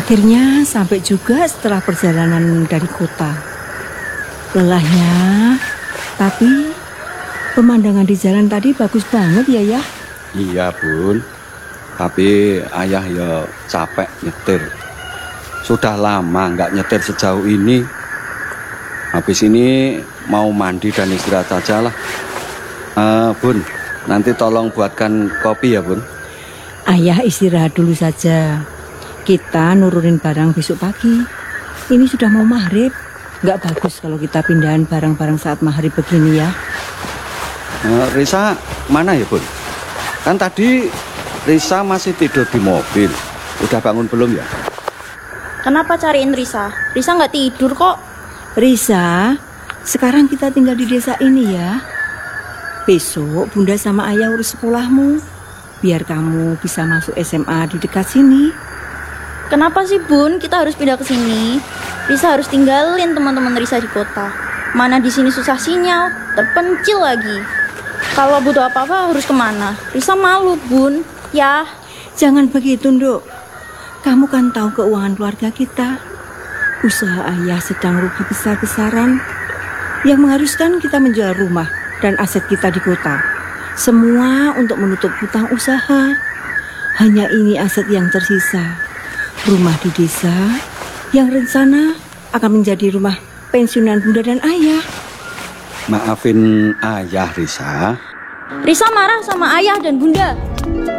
Akhirnya sampai juga setelah perjalanan dari kota. Lelahnya, tapi pemandangan di jalan tadi bagus banget ya. Iya Bun, tapi ayah ya capek nyetir. Sudah lama nggak nyetir sejauh ini. Habis ini mau mandi dan istirahat saja lah. Bun, nanti tolong buatkan kopi ya Bun. Ayah istirahat dulu saja. Kita nurunin barang besok pagi. Ini sudah mau maghrib. Nggak bagus kalau kita pindahan barang-barang saat maghrib begini ya. Risa mana ya Bun? Kan tadi Risa masih tidur di mobil. Udah bangun belum ya? Kenapa cariin Risa? Risa nggak tidur kok. Risa, sekarang kita tinggal di desa ini ya. Besok Bunda sama Ayah urus sekolahmu. Biar kamu bisa masuk SMA di dekat sini. Kenapa sih Bun kita harus pindah ke sini? Risa harus tinggalin teman-teman Risa di kota. Mana di sini susah sinyal, terpencil lagi. Kalau butuh apa-apa harus kemana? Risa malu Bun. Ya. Jangan begitu, Nduk. Kamu kan tahu keuangan keluarga kita. Usaha Ayah sedang rugi besar-besaran yang mengharuskan kita menjual rumah dan aset kita di kota. Semua untuk menutup hutang usaha. Hanya ini aset yang tersisa. Rumah di desa yang rencana akan menjadi rumah pensiunan Bunda dan Ayah. Maafin ayah Risa. Risa marah sama Ayah dan Bunda.